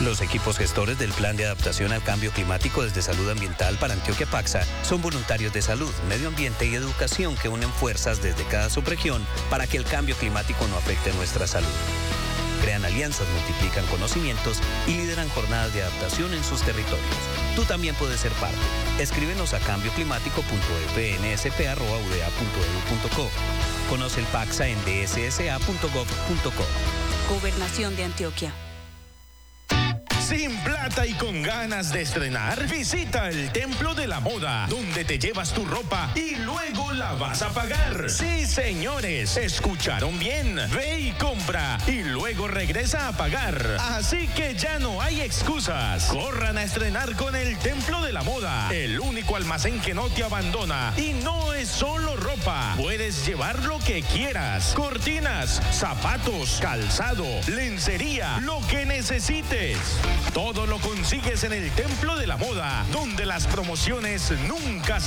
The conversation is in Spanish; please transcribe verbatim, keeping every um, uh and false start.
Los equipos gestores del Plan de Adaptación al Cambio Climático desde Salud Ambiental para Antioquia Paxa son voluntarios de salud, medio ambiente y educación que unen fuerzas desde cada subregión para que el cambio climático no afecte nuestra salud. Crean alianzas, multiplican conocimientos y lideran jornadas de adaptación en sus territorios. Tú también puedes ser parte. Escríbenos a cambio climático punto e p n s p arroba u d a punto e d u punto co. Conoce el Paxa en d s s a punto gov punto co. Gobernación de Antioquia. Sin plata y con ganas de estrenar, visita el Templo de la Moda, donde te llevas tu ropa y luego la vas a pagar. Sí, señores, escucharon bien. Ve y compra y luego regresa a pagar. Así que ya no hay excusas. Corran a estrenar con el Templo de la Moda, el único almacén que no te abandona. Y no es solo ropa, puedes llevar lo que quieras: cortinas, zapatos, calzado, lencería, lo que necesites. Todo lo consigues en el Templo de la Moda, donde las promociones nunca